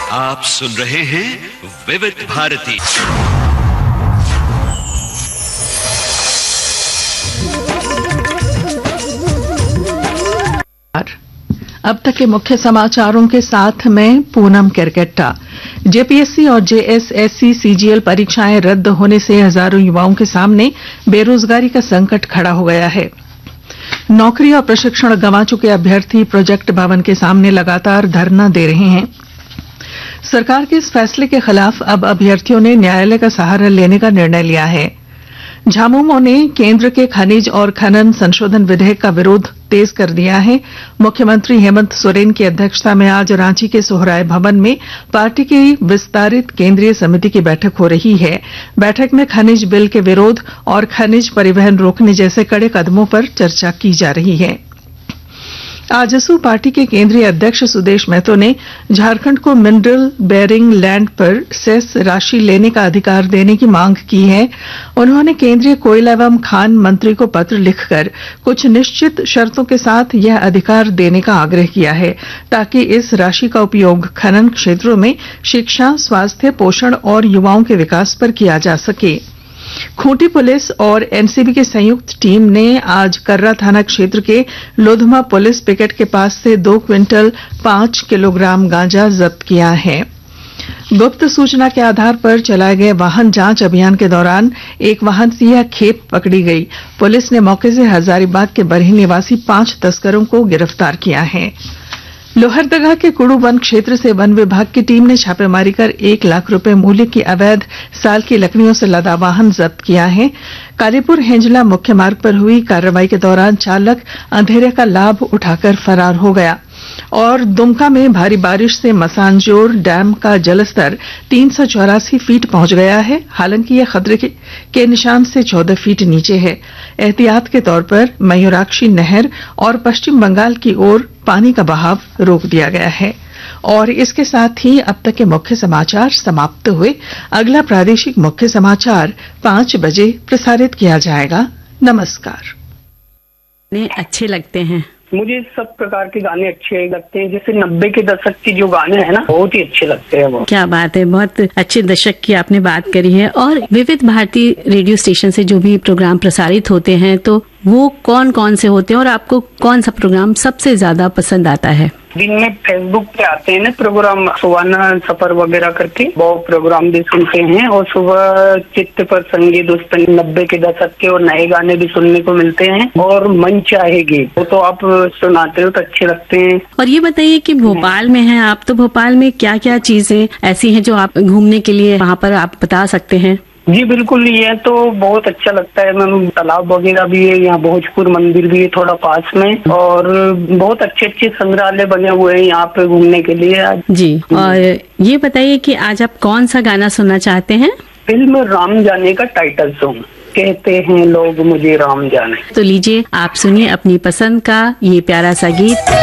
आप सुन रहे हैं विविध भारती। अब तक के मुख्य समाचारों के साथ मैं पूनम केरकेट्टा। जेपीएससी और जेएसएससी सीजीएल परीक्षाएं रद्द होने से हजारों युवाओं के सामने बेरोजगारी का संकट खड़ा हो गया है। नौकरी और प्रशिक्षण गंवा चुके अभ्यर्थी प्रोजेक्ट भवन के सामने लगातार धरना दे रहे हैं। सरकार के इस फैसले के खिलाफ अब अभ्यर्थियों ने न्यायालय का सहारा लेने का निर्णय लिया है। झामुमो ने केंद्र के खनिज और खनन संशोधन विधेयक का विरोध तेज कर दिया है। मुख्यमंत्री हेमंत सोरेन की अध्यक्षता में आज रांची के सोहराय भवन में पार्टी की विस्तारित केंद्रीय समिति की बैठक हो रही है। बैठक में खनिज बिल के विरोध और खनिज परिवहन रोकने जैसे कड़े कदमों पर चर्चा की जा रही है। आजसू पार्टी के केंद्रीय अध्यक्ष सुदेश महतो ने झारखंड को मिनरल बेयरिंग लैंड पर सेस राशि लेने का अधिकार देने की मांग की है। उन्होंने केंद्रीय कोयला एवं खान मंत्री को पत्र लिखकर कुछ निश्चित शर्तों के साथ यह अधिकार देने का आग्रह किया है, ताकि इस राशि का उपयोग खनन क्षेत्रों में शिक्षा, स्वास्थ्य, पोषण और युवाओं के विकास पर किया जा सके। खूंटी पुलिस और एनसीबी की संयुक्त टीम ने आज कर्रा थाना क्षेत्र के लोधमा पुलिस पिकेट के पास से 2 क्विंटल 5 किलोग्राम गांजा जब्त किया है। गुप्त सूचना के आधार पर चलाए गए वाहन जांच अभियान के दौरान एक वाहन से यह खेप पकड़ी गई। पुलिस ने मौके से हजारीबाग के बरही निवासी 5 तस्करों को गिरफ्तार किया है। लोहरदगा के कुड़ू वन क्षेत्र से वन विभाग की टीम ने छापेमारी कर 1 लाख रुपए मूल्य की अवैध साल की लकड़ियों से लदा वाहन जब्त किया है। कालीपुर हेंजला मुख्य मार्ग पर हुई कार्रवाई के दौरान चालक अंधेरे का लाभ उठाकर फरार हो गया। और दुमका में भारी बारिश से मसानजोर डैम का जलस्तर 384 फीट पहुंच गया है। हालांकि यह खतरे के निशान से 14 फीट नीचे है। एहतियात के तौर पर मयूराक्षी नहर और पश्चिम बंगाल की ओर पानी का बहाव रोक दिया गया है। और इसके साथ ही अब तक के मुख्य समाचार समाप्त हुए। अगला प्रादेशिक मुख्य समाचार 5 बजे प्रसारित किया जाएगा। नमस्कार। अच्छे लगते हैं मुझे, सब प्रकार के गाने अच्छे लगते हैं। जैसे 90 के दशक के जो गाने हैं ना, बहुत ही अच्छे लगते हैं वो। क्या बात है, बहुत अच्छे दशक की आपने बात करी है। और विविध भारती रेडियो स्टेशन से जो भी प्रोग्राम प्रसारित होते हैं तो वो कौन कौन से होते हैं और आपको कौन सा प्रोग्राम सबसे ज्यादा पसंद आता है? दिन में फेसबुक पे आते हैं ना प्रोग्राम, सुहाना सफर वगैरह करके, वो प्रोग्राम भी सुनते हैं। और सुबह चित्त पर संगीत दोस्तन 90 के दशक के और नए गाने भी सुनने को मिलते हैं। और मन चाहेगी वो तो आप सुनाते हो तो अच्छे लगते हैं। और ये बताइए कि भोपाल में हैं आप, तो भोपाल में क्या क्या चीजें ऐसी हैं जो आप घूमने के लिए वहाँ पर आप बता सकते हैं? जी बिल्कुल, ये तो बहुत अच्छा लगता है मैम। तालाब वगैरह भी है यहाँ, भोजपुर मंदिर भी है थोड़ा पास में, और बहुत अच्छे अच्छे संग्रहालय बने हुए हैं यहाँ पे घूमने के लिए आज। जी, और ये बताइए कि आज आप कौन सा गाना सुनना चाहते हैं? फिल्म राम जाने का टाइटल सॉन्ग, कहते हैं लोग मुझे राम जाने। तो लीजिए, आप सुनिए अपनी पसंद का ये प्यारा सा गीत।